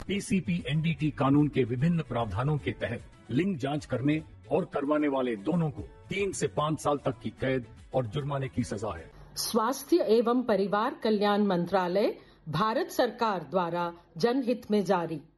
PCP NDT कानून के विभिन्न प्रावधानों के तहत लिंग जांच करने और करवाने वाले दोनों को 3 से 5 साल तक की कैद और जुर्माने की सजा है। स्वास्थ्य एवं परिवार कल्याण मंत्रालय, भारत सरकार द्वारा जनहित में जारी।